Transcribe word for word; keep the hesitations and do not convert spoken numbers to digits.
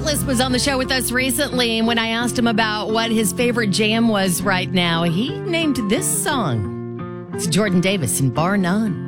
Atlas was on the show with us recently, and when I asked him about what his favorite jam was right now, he named this song. It's Jordan Davis and Bar None.